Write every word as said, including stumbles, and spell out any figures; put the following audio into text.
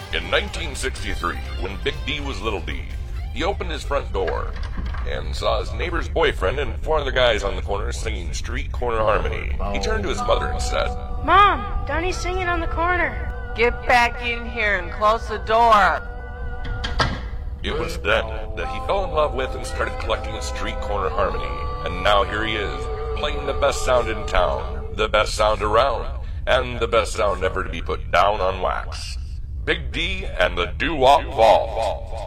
In nineteen sixty-three, when Big D was Little D, he opened his front door and saw his neighbor's boyfriend and four other guys on the corner singing Street Corner Harmony. He turned to his mother and said, "Mom, Donnie's singing on the corner." "Get back in here and close the door." It was then that he fell in love with and started collecting a Street Corner Harmony. And now here he is, playing the best sound in town, the best sound around, and the best sound ever to be put down on wax. Big D and the Doo-Wop Vault.